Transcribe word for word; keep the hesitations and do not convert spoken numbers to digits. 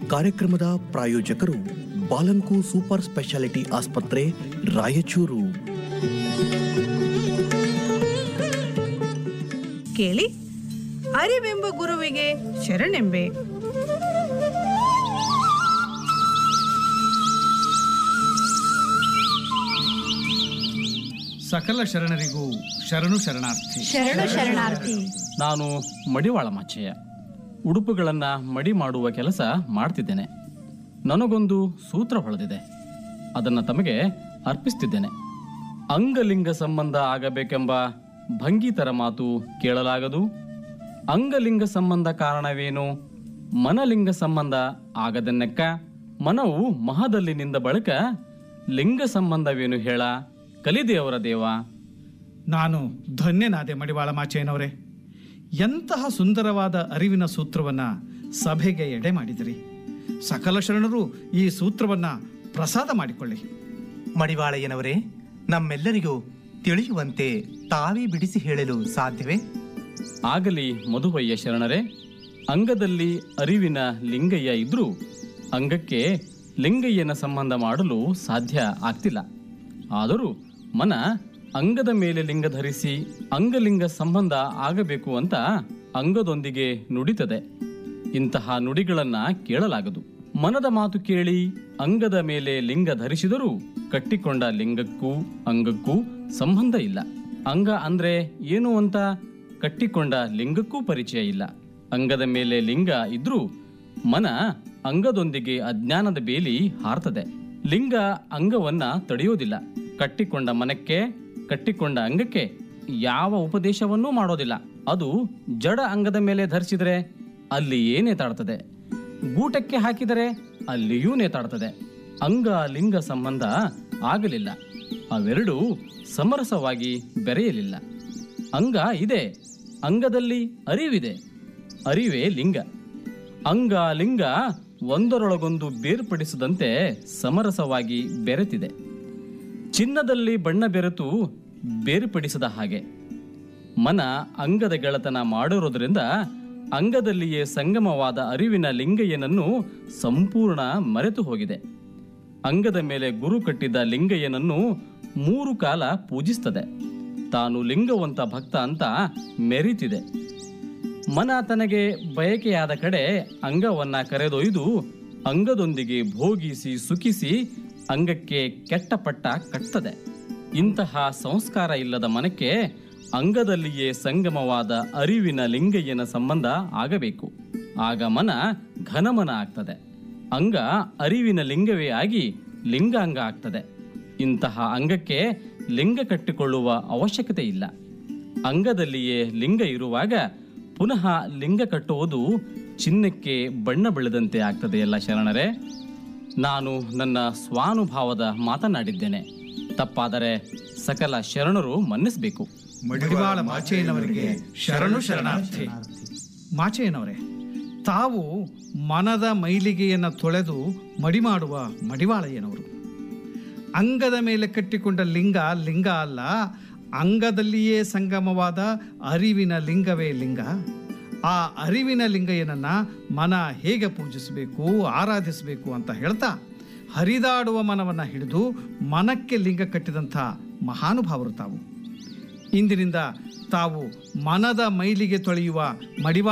ಕಾರ್ಯಕ್ರಮದ ಪ್ರಾಯೋಜಕರು ಬಾಲಂಕು super speciality ಆಸ್ಪತ್ರೆ ರಾಯಚೂರು. ಕೇಳಿ, ಅರಿವೆಂಬ ಗುರುವಿಗೆ ಶರಣೆಂಬೆ. ಸಕಲ ಶರಣರಿಗೂ ಶರಣು ಶರಣಾರ್ಥಿ. ಶರಣು ಶರಣಾರ್ಥಿ. ನಾನು ಮಡಿವಾಳ ಮಾಚಯ್ಯ. ಉಡುಪುಗಳನ್ನು ಮಡಿ ಮಾಡುವ ಕೆಲಸ ಮಾಡ್ತಿದ್ದೇನೆ. ನನಗೊಂದು ಸೂತ್ರ ಹೊಳೆದಿದೆ, ಅದನ್ನು ತಮಗೆ ಅರ್ಪಿಸ್ತಿದ್ದೇನೆ. ಅಂಗಲಿಂಗ ಸಂಬಂಧ ಆಗಬೇಕೆಂಬ ಭಂಗಿತರ ಮಾತು ಕೇಳಲಾಗದು. ಅಂಗಲಿಂಗ ಸಂಬಂಧ ಕಾರಣವೇನು? ಮನಲಿಂಗ ಸಂಬಂಧ ಆಗದೆನ್ನಕ್ಕ. ಮನವು ಮಹದಲ್ಲಿನಿಂದ ಬಳಕ ಲಿಂಗ ಸಂಬಂಧವೇನು ಹೇಳ ಕಲಿದೇವರ ದೇವ. ನಾನು ಧನ್ಯನಾದೆ ಮಡಿವಾಳ ಮಾಚಯ್ಯನವರೇ. ಎಂತಹ ಸುಂದರವಾದ ಅರಿವಿನ ಸೂತ್ರವನ್ನು ಸಭೆಗೆ ಎಡೆ ಮಾಡಿದಿರಿ. ಸಕಲ ಶರಣರು ಈ ಸೂತ್ರವನ್ನು ಪ್ರಸಾದ ಮಾಡಿಕೊಳ್ಳಿ. ಮಡಿವಾಳಯ್ಯನವರೇ, ನಮ್ಮೆಲ್ಲರಿಗೂ ತಿಳಿಯುವಂತೆ ತಾವೇ ಬಿಡಿಸಿ ಹೇಳಲು ಸಾಧ್ಯವೇ? ಆಗಲಿ ಮಧುವಯ್ಯ ಶರಣರೇ. ಅಂಗದಲ್ಲಿ ಅರಿವಿನ ಲಿಂಗಯ್ಯ ಇದ್ರೂ ಅಂಗಕ್ಕೆ ಲಿಂಗಯ್ಯನ ಸಂಬಂಧ ಮಾಡಲು ಸಾಧ್ಯ ಆಗ್ತಿಲ್ಲ. ಆದರೂ ಮನ ಅಂಗದ ಮೇಲೆ ಲಿಂಗ ಧರಿಸಿ ಅಂಗಲಿಂಗ ಸಂಬಂಧ ಆಗಬೇಕು ಅಂತ ಅಂಗದೊಂದಿಗೆ ನುಡಿತದೆ. ಇಂತಹ ನುಡಿಗಳನ್ನು ಕೇಳಲಾಗದು. ಮನದ ಮಾತು ಕೇಳಿ ಅಂಗದ ಮೇಲೆ ಲಿಂಗ ಧರಿಸಿದರೂ ಕಟ್ಟಿಕೊಂಡ ಲಿಂಗಕ್ಕೂ ಅಂಗಕ್ಕೂ ಸಂಬಂಧ ಇಲ್ಲ. ಅಂಗ ಅಂದ್ರೆ ಏನು ಅಂತ ಕಟ್ಟಿಕೊಂಡ ಲಿಂಗಕ್ಕೂ ಪರಿಚಯ ಇಲ್ಲ. ಅಂಗದ ಮೇಲೆ ಲಿಂಗ ಇದ್ರೂ ಮನ ಅಂಗದೊಂದಿಗೆ ಅಜ್ಞಾನದ ಬೇಲಿ ಹಾರ್ತದೆ. ಲಿಂಗ ಅಂಗವನ್ನ ತಡೆಯೋದಿಲ್ಲ. ಕಟ್ಟಿಕೊಂಡ ಮನಕ್ಕೆ, ಕಟ್ಟಿಕೊಂಡ ಅಂಗಕ್ಕೆ ಯಾವ ಉಪದೇಶವನ್ನೂ ಮಾಡೋದಿಲ್ಲ. ಅದು ಜಡ ಅಂಗದ ಮೇಲೆ ಧರಿಸಿದರೆ ಅಲ್ಲಿ ಏನೇ ತಾಡ್ತದೆ, ಗೂಟಕ್ಕೆ ಹಾಕಿದರೆ ಅಲ್ಲಿಯೂ ನೇತಾಡ್ತದೆ. ಅಂಗ ಲಿಂಗ ಸಂಬಂಧ ಆಗಲಿಲ್ಲ. ಅವೆರಡೂ ಸಮರಸವಾಗಿ ಬೆರೆಯಲಿಲ್ಲ. ಅಂಗ ಇದೆ, ಅಂಗದಲ್ಲಿ ಅರಿವಿದೆ, ಅರಿವೇ ಲಿಂಗ. ಅಂಗ ಲಿಂಗ ಒಂದರೊಳಗೊಂದು ಬೇರ್ಪಡಿಸದಂತೆ ಸಮರಸವಾಗಿ ಬೆರೆತಿದೆ. ಚಿನ್ನದಲ್ಲಿ ಬಣ್ಣ ಬೆರೆತು ಬೇರ್ಪಡಿಸದ ಹಾಗೆ ಮನ ಅಂಗದ ಗೆಳತನ ಮಾಡಿರೋದ್ರಿಂದ ಅಂಗದಲ್ಲಿಯೇ ಸಂಗಮವಾದ ಅರಿವಿನ ಲಿಂಗಯ್ಯನನ್ನು ಸಂಪೂರ್ಣ ಮರೆತು ಹೋಗಿದೆ. ಅಂಗದ ಮೇಲೆ ಗುರು ಕಟ್ಟಿದ್ದ ಲಿಂಗಯ್ಯನನ್ನು ಮೂರು ಕಾಲ ಪೂಜಿಸ್ತದೆ. ತಾನು ಲಿಂಗವಂತ ಭಕ್ತ ಅಂತ ಮೆರೀತಿದೆ. ಮನ ತನಗೆ ಬಯಕೆಯಾದ ಕಡೆ ಅಂಗವನ್ನ ಕರೆದೊಯ್ದು ಅಂಗದೊಂದಿಗೆ ಭೋಗಿಸಿ ಸುಖಿಸಿ ಅಂಗಕ್ಕೆ ಕೆಟ್ಟ ಪಟ್ಟ ಕಟ್ತದೆ. ಇಂತಹ ಸಂಸ್ಕಾರ ಇಲ್ಲದ ಮನಕ್ಕೆ ಅಂಗದಲ್ಲಿಯೇ ಸಂಗಮವಾದ ಅರಿವಿನ ಲಿಂಗಯ್ಯನ ಸಂಬಂಧ ಆಗಬೇಕು. ಆಗ ಮನ ಘನಮನ ಆಗ್ತದೆ. ಅಂಗ ಅರಿವಿನ ಲಿಂಗವೇ ಆಗಿ ಲಿಂಗಾಂಗ ಆಗ್ತದೆ. ಇಂತಹ ಅಂಗಕ್ಕೆ ಲಿಂಗ ಕಟ್ಟಿಕೊಳ್ಳುವ ಅವಶ್ಯಕತೆ ಇಲ್ಲ. ಅಂಗದಲ್ಲಿಯೇ ಲಿಂಗ ಇರುವಾಗ ಪುನಃ ಲಿಂಗ ಕಟ್ಟುವುದು ಚಿನ್ನಕ್ಕೆ ಬಣ್ಣ ಬೆಳೆದಂತೆ ಆಗ್ತದೆ. ಎಲ್ಲ ಶರಣರೇ, ನಾನು ನನ್ನ ಸ್ವಾನುಭಾವದ ಮಾತನಾಡಿದ್ದೇನೆ. ತಪ್ಪಾದರೆ ಸಕಲ ಶರಣರು ಮನ್ನಿಸಬೇಕು. ಮಡಿವಾಳ ಮಾಚಯ್ಯನವರಿಗೆ ಶರಣು ಶರಣಾರ್ಥಿ. ಮಾಚಯ್ಯನವರೇ, ತಾವು ಮನದ ಮೈಲಿಗೆಯನ್ನು ತೊಳೆದು ಮಡಿ ಮಾಡುವ ಮಡಿವಾಳಯ್ಯನವರು. ಅಂಗದ ಮೇಲೆ ಕಟ್ಟಿಕೊಂಡ ಲಿಂಗ ಲಿಂಗ ಅಲ್ಲ, ಅಂಗದಲ್ಲಿಯೇ ಸಂಗಮವಾದ ಅರಿವಿನ ಲಿಂಗವೇ ಲಿಂಗ. ಆ ಅರಿವಿನ ಲಿಂಗಯ್ಯನನ್ನ ಮನ ಹೇಗೆ ಪೂಜಿಸಬೇಕು, ಆರಾಧಿಸಬೇಕು ಅಂತ ಹೇಳ್ತಾ ಹರಿದಾಡುವ ಮನವನ್ನು ಹಿಡಿದು ಮನಕ್ಕೆ ಲಿಂಗ ಕಟ್ಟಿದಂಥ ಮಹಾನುಭಾವರು ತಾವು. ಇಂದಿನಿಂದ ತಾವು ಮನದ ಮೈಲಿಗೆ ತೊಳೆಯುವ ಮಡಿವಾಳ